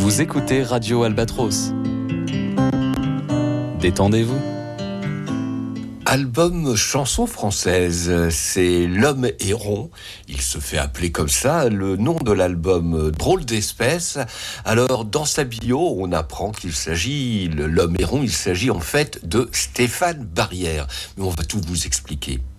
Vous écoutez Radio Albatros. Détendez-vous. Album chanson française, c'est L'Homme Héron. Il se fait appeler comme ça, le nom de l'album Drôle d'espèce. Alors, dans sa bio, on apprend qu'il s'agit, L'Homme Héron, il s'agit en fait de Stéphane Barrière. Mais on va tout vous expliquer.